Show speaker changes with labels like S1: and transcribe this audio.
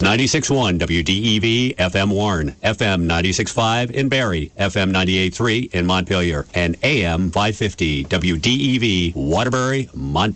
S1: 96.1 WDEV FM Warren, FM 96.5 in Barrie, FM 98.3 in Montpelier, and AM 550 WDEV Waterbury, Montpelier.